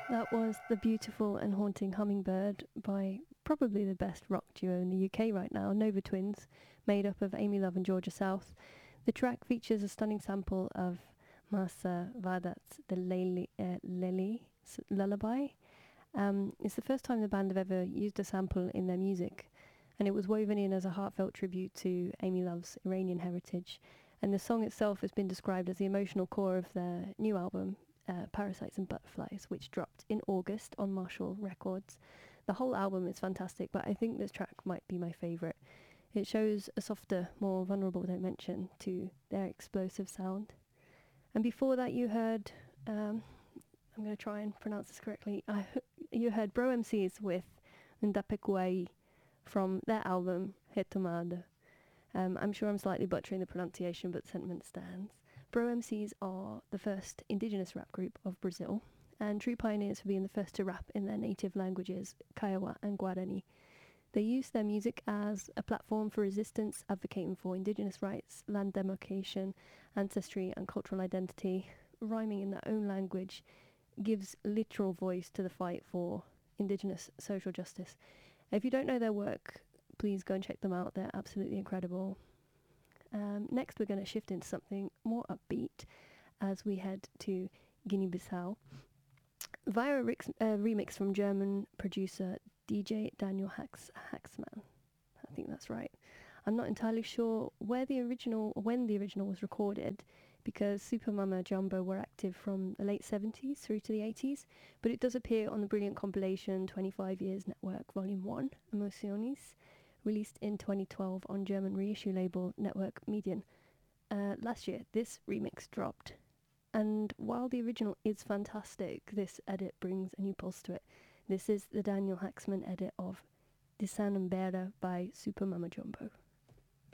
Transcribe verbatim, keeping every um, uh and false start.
That was The Beautiful and Haunting Hummingbird by probably the best rock duo in the U K right now, Nova Twins, made up of Amy Love and Georgia South. The track features a stunning sample of Masa Vadat's The Lele, uh, Lele Lullaby. Um, it's the first time the band have ever used a sample in their music, and it was woven in as a heartfelt tribute to Amy Love's Iranian heritage. And the song itself has been described as the emotional core of their new album, uh, Parasites and Butterflies, which dropped in August on Marshall Records. The whole album is fantastic, but I think this track might be my favourite. It shows a softer, more vulnerable dimension to their explosive sound. And before that you heard, um, I'm going to try and pronounce this correctly, I, you heard Bro M Cs with Ndapekuai from their album Retomada. Um, I'm sure I'm slightly butchering the pronunciation, but the sentiment stands. Bro M Cs are the first indigenous rap group of Brazil, and true pioneers for being the first to rap in their native languages, Kiowa and Guarani. They use their music as a platform for resistance, advocating for indigenous rights, land demarcation, ancestry and cultural identity. Rhyming in their own language gives literal voice to the fight for indigenous social justice. If you don't know their work, please go and check them out. They're absolutely incredible. Um, next, we're going to shift into something more upbeat as we head to Guinea-Bissau via a rix, uh, remix from German producer D J Daniel Hax, Haxman. I think that's right. I'm not entirely sure where the original, or when the original was recorded, because Super Mama Jumbo were active from the late seventies through to the eighties, but it does appear on the brilliant compilation twenty-five Years Network Volume one, Emociones, released in twenty twelve on German reissue label Network Median. Uh, last year, this remix dropped, and while the original is fantastic, this edit brings a new pulse to it. This is the Daniel Haxman edit of Disanambera by Super Mama Jumbo.